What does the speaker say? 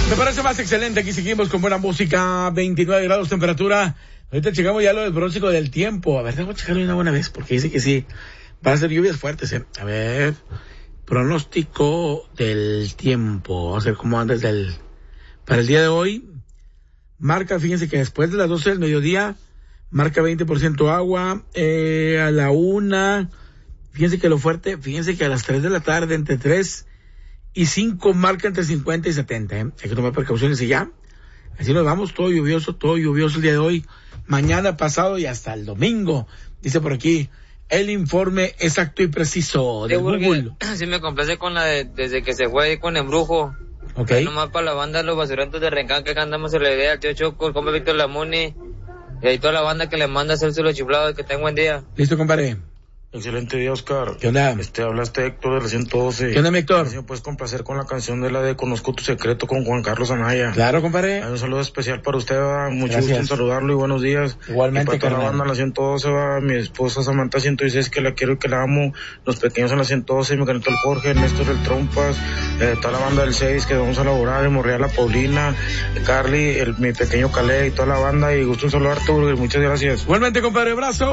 Me parece más excelente. Aquí seguimos con buena música. 29 grados temperatura. Ahorita checamos ya lo del pronóstico del tiempo. A ver, déjame checarlo una buena vez porque dice que sí. Van a ser lluvias fuertes, A ver. Pronóstico del tiempo. Vamos a ver cómo anda para el día de hoy. Marca, fíjense que después de las 12 del mediodía, marca 20% agua. A la 1, fíjense que lo fuerte, fíjense que a las 3 de la tarde, entre 3 y 5, marca entre 50 y 70, Hay que tomar precauciones y ya. Así nos vamos, todo lluvioso el día de hoy, mañana, pasado y hasta el domingo. Dice por aquí, el informe exacto y preciso de Google. Sí me complace con desde que se fue con Embrujo. Okay. Nomás para la banda Los Basurantes de Rencán, que andamos en la idea, el tío Choco, el compa Víctor Lamuni, y ahí toda la banda que le manda a hacerse los chiflados. Que tengan buen día. Listo, compadre. Excelente día, Oscar. ¿Qué onda? Hablaste Héctor de la 112. ¿Qué onda, mi Héctor? Me puedes complacer con la canción de la de Conozco tu secreto con Juan Carlos Anaya. Claro, compadre. Hay un saludo especial para usted, mucho Gracias. gusto en saludarlo y buenos días. Igualmente, y para toda la banda, la 112, mi esposa Samantha 116, que la quiero y que la amo, los pequeños en la 112, mi canito el Jorge, el Néstor el Trompas, toda la banda del 6 que vamos a laborar, el Morreal, la Paulina, Carly, mi pequeño Calé y toda la banda, y gusto en saludarte, muchas gracias. Igualmente, compadre, abrazo.